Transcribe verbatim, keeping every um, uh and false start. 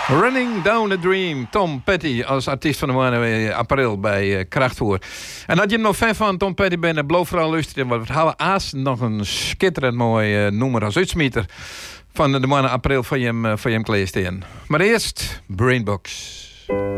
Running Down a Dream. Tom Petty als artiest van de maand april bij uh, Krachtvoer. En had je hem nog fan van Tom Petty bent, beloof vooral luisteren. Want we hebben aas nog een schitterend mooi uh, nummer als uitsmieter van de maand april van je hem, uh, van je hem kleesteen. Maar eerst Brainbox.